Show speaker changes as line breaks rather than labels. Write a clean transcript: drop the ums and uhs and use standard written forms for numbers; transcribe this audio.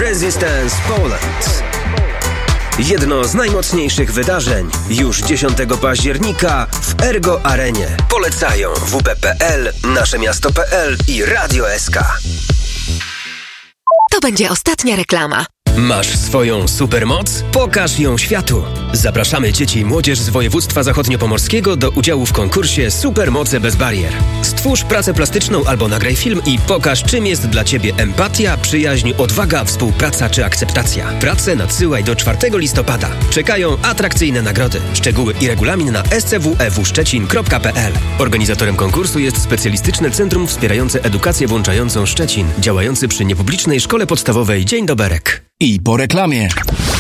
Resistance Poland. Jedno z najmocniejszych wydarzeń już 10 października w Ergo Arenie. Polecają WP.pl, Naszemiasto.pl i Radio SK.
To będzie ostatnia reklama.
Masz swoją supermoc? Pokaż ją światu! Zapraszamy dzieci i młodzież z województwa zachodniopomorskiego do udziału w konkursie Supermoce bez barier. Stwórz pracę plastyczną albo nagraj film i pokaż, czym jest dla Ciebie empatia, przyjaźń, odwaga, współpraca czy akceptacja. Pracę nadsyłaj do 4 listopada. Czekają atrakcyjne nagrody. Szczegóły i regulamin na scwewszczecin.pl. Organizatorem konkursu jest Specjalistyczne Centrum Wspierające Edukację Włączającą Szczecin, działający przy niepublicznej Szkole Podstawowej Dzień Doberek.
I po reklamie.